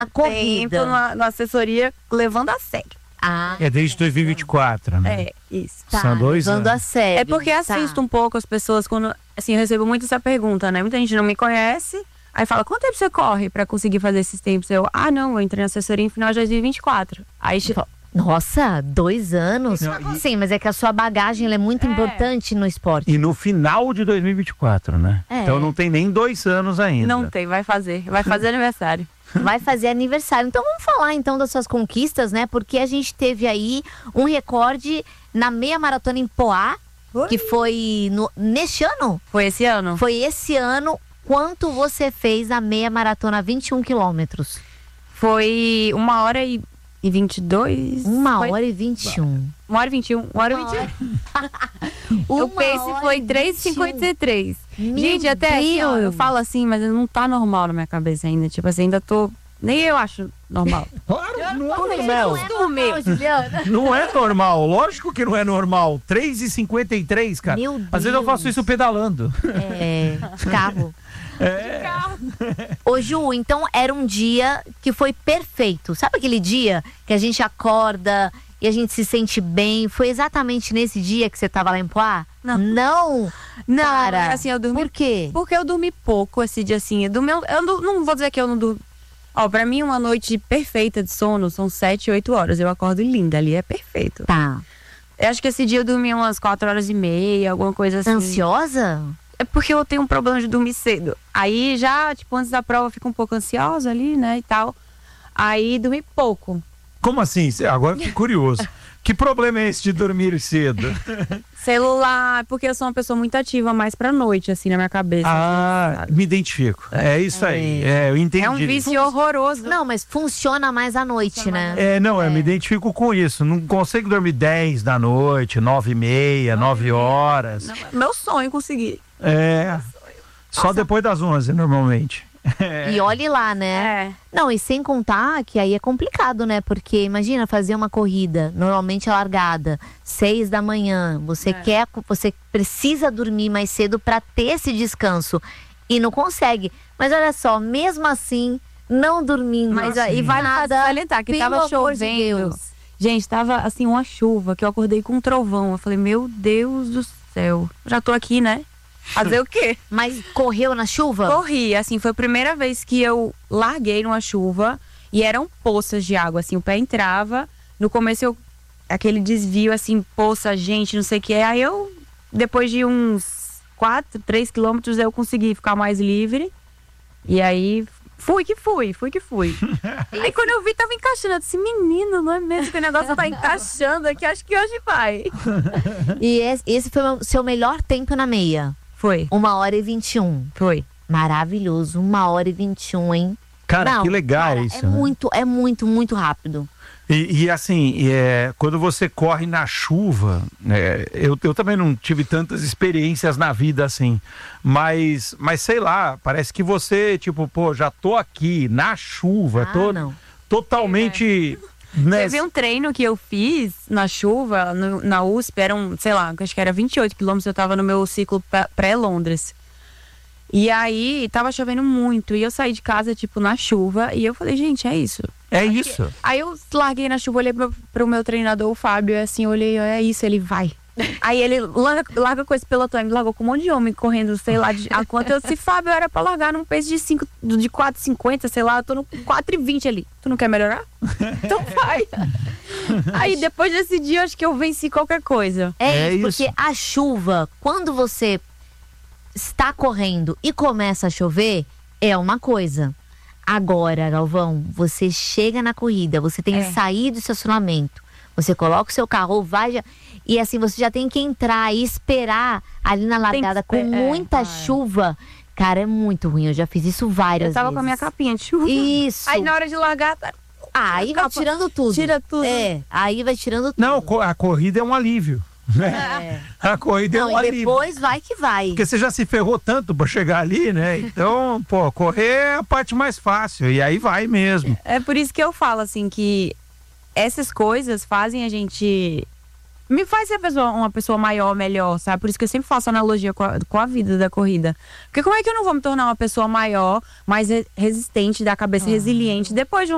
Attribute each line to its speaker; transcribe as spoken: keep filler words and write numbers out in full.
Speaker 1: A corrida.
Speaker 2: tempo na, na assessoria levando a sério.
Speaker 1: Ah,
Speaker 3: É desde dois mil e vinte e quatro, né?
Speaker 2: É, isso.
Speaker 1: tá,
Speaker 3: São dois
Speaker 1: levando
Speaker 3: anos.
Speaker 1: a sério.
Speaker 2: É porque assisto
Speaker 1: tá.
Speaker 2: um pouco as pessoas quando, assim, eu recebo muito essa pergunta, né? Muita gente não me conhece, aí fala, quanto tempo você corre pra conseguir fazer esses tempos? Eu, ah, não, eu entrei na assessoria em final de dois mil e vinte e quatro. Aí, che-
Speaker 1: Nossa, dois anos?
Speaker 3: Não, e-
Speaker 1: Sim, mas é que a sua bagagem ela é muito
Speaker 2: É.
Speaker 1: importante no esporte.
Speaker 3: E no final de dois mil e vinte e quatro, né?
Speaker 1: É.
Speaker 3: Então não tem nem dois anos ainda.
Speaker 2: não tem, vai fazer, vai fazer aniversário.
Speaker 1: Vai fazer aniversário. Então vamos falar então das suas conquistas, né? Porque a gente teve aí um recorde na meia maratona em Poá,
Speaker 2: Oi.
Speaker 1: que foi no, neste ano?
Speaker 2: Foi esse ano?
Speaker 1: Foi esse ano. Quanto você fez na meia maratona vinte e um quilômetros?
Speaker 2: Foi uma hora e, e vinte e dois.
Speaker 1: Uma
Speaker 2: Foi-
Speaker 1: hora e vinte e um.
Speaker 2: Uma hora e vinte e um. Uma hora e
Speaker 1: Uma
Speaker 2: vinte e um. O
Speaker 1: Uma
Speaker 2: pace
Speaker 1: hora
Speaker 2: foi
Speaker 1: e
Speaker 2: três
Speaker 1: vinte e um.
Speaker 2: cinquenta e três.
Speaker 1: Meu
Speaker 2: Gente, até assim, ó, eu
Speaker 1: Deus.
Speaker 2: falo assim, mas não tá normal na minha cabeça ainda. Tipo assim, ainda tô. Nem eu acho normal.
Speaker 3: Claro, não é
Speaker 1: Não
Speaker 3: normal.
Speaker 1: é normal, Juliana.
Speaker 3: Não é normal, lógico que não é normal. três e cinquenta e três, cara.
Speaker 1: Meu
Speaker 3: Às vezes eu
Speaker 1: Deus.
Speaker 3: faço isso pedalando.
Speaker 1: É, de carro.
Speaker 3: É.
Speaker 1: Ô Ju, então era um dia que foi perfeito. Sabe aquele dia que a gente acorda e a gente se sente bem? Foi exatamente nesse dia que você tava lá em Poá?
Speaker 2: Não.
Speaker 1: Não?
Speaker 2: Não,
Speaker 1: Cara,
Speaker 2: assim, eu dormi.
Speaker 1: por quê?
Speaker 2: Porque eu dormi pouco esse dia assim. Do meu, eu não, não vou dizer que eu não durmo. Ó, pra mim, uma noite perfeita de sono são sete, oito horas. Eu acordo linda ali, é perfeito.
Speaker 1: Tá.
Speaker 2: Eu acho que esse dia eu dormi umas quatro horas e meia, alguma coisa assim.
Speaker 1: Ansiosa?
Speaker 2: É porque eu tenho um problema de dormir cedo. Aí já, tipo, antes da prova eu fico um pouco ansiosa ali, né, e tal. Aí dormi pouco.
Speaker 3: Como assim? Agora eu fiquei curioso. Que problema é esse de dormir cedo?
Speaker 2: Celular, porque eu sou uma pessoa muito ativa mais pra noite, assim, na minha cabeça.
Speaker 3: Ah, me identifico. É isso aí. É, eu entendi.
Speaker 2: É um vício horroroso.
Speaker 1: Não, mas funciona mais à noite, né?
Speaker 3: É, não, eu me identifico com isso. Não consigo dormir dez da noite, nove e meia, nove horas.
Speaker 2: Não, meu sonho conseguir.
Speaker 3: É. Só depois das onze, normalmente.
Speaker 1: E olhe lá, né?
Speaker 2: É.
Speaker 1: Não, e sem contar que aí é complicado, né? Porque imagina fazer uma corrida, normalmente a largada, seis da manhã. Você
Speaker 2: É.
Speaker 1: quer, você precisa dormir mais cedo para ter esse descanso e não consegue. Mas olha só, mesmo assim, não dormindo.
Speaker 2: Mas aí vale
Speaker 1: nada.
Speaker 2: salientar que
Speaker 1: pelo
Speaker 2: tava
Speaker 1: amor de
Speaker 2: chovendo.
Speaker 1: Deus.
Speaker 2: Gente, tava assim uma chuva que eu acordei com um trovão. Eu falei, meu Deus do céu. Já tô aqui, né? Fazer o quê?
Speaker 1: Mas correu na chuva?
Speaker 2: Corri, assim, foi a primeira vez que eu larguei numa chuva e eram poças de água, assim, o pé entrava. No começo eu, aquele desvio, assim, poça, gente, não sei o que. Aí eu, depois de uns quatro, três quilômetros, eu consegui ficar mais livre. E aí, fui que fui, fui que fui. Aí quando eu vi, tava encaixando. Eu disse, menino, não é mesmo que o negócio tá encaixando aqui? Acho que hoje vai.
Speaker 1: E esse- esse foi o seu melhor tempo na meia.
Speaker 2: Foi,
Speaker 1: Uma hora e vinte e um.
Speaker 2: foi.
Speaker 1: Maravilhoso. Uma hora e vinte e um, hein?
Speaker 3: Cara,
Speaker 1: Não,
Speaker 3: que legal
Speaker 1: cara,
Speaker 3: isso.
Speaker 1: É
Speaker 3: né?
Speaker 1: muito, é muito, muito rápido.
Speaker 3: E, e assim, e, é, quando você corre na chuva, né, eu, eu também não tive tantas experiências na vida assim, mas, mas sei lá, parece que você, tipo, pô, já tô aqui na chuva,
Speaker 1: Ah,
Speaker 3: tô
Speaker 1: não.
Speaker 3: totalmente... né,
Speaker 2: Teve um treino que eu fiz na chuva, no- na U S P, eram, sei lá, acho que era vinte e oito quilômetros, eu tava no meu ciclo pré- pré-Londres. E aí, tava chovendo muito, e eu saí de casa, tipo, na chuva, e eu falei, gente, é isso.
Speaker 3: é isso.
Speaker 2: Aí eu larguei na chuva, olhei pro, pro meu treinador, o Fábio, e assim, eu olhei, é isso, ele vai. Aí ele larga, larga com esse pelotão, ele largou com um monte de homem correndo, sei lá, de, a quanto eu disse, Fábio, era pra largar num pace de, cinco, de quatro e cinquenta, sei lá, eu tô no quatro e vinte ali. Tu não quer melhorar? Então vai. Aí depois desse dia, eu acho que eu venci qualquer coisa.
Speaker 1: É,
Speaker 3: É
Speaker 1: isso,
Speaker 3: isso.
Speaker 1: porque a chuva, quando você está correndo e começa a chover, é uma coisa. Agora, Galvão, você chega na corrida, você tem
Speaker 2: É.
Speaker 1: que sair do estacionamento, você coloca o seu carro, ou vai já, e assim, você já tem que entrar e esperar ali na
Speaker 2: Tem que
Speaker 1: largada com
Speaker 2: esper- é,
Speaker 1: muita
Speaker 2: ah, é.
Speaker 1: chuva. Cara, é muito ruim, eu já fiz isso várias
Speaker 2: Eu tava
Speaker 1: vezes.
Speaker 2: com a minha capinha de chuva.
Speaker 1: Isso.
Speaker 2: Aí na hora de largar, tá-
Speaker 1: Ah, aí vai
Speaker 2: capa-
Speaker 1: tirando tudo.
Speaker 2: tira tudo.
Speaker 1: É, aí vai tirando tudo.
Speaker 3: Não, co- a corrida é um alívio. Né?
Speaker 1: É.
Speaker 3: A corrida é
Speaker 1: Não,
Speaker 3: um
Speaker 1: e
Speaker 3: alívio.
Speaker 1: depois vai que vai.
Speaker 3: Porque você já se ferrou tanto pra chegar ali, né? Então, pô, correr é a parte mais fácil. E aí vai mesmo.
Speaker 2: É por isso que eu falo, assim, que essas coisas fazem a gente... Me faz ser pessoa, uma pessoa maior, melhor, sabe? Por isso que eu sempre faço analogia com a, com a vida da corrida. Porque como é que eu não vou me tornar uma pessoa maior, mais re- resistente, da cabeça resiliente, depois de um,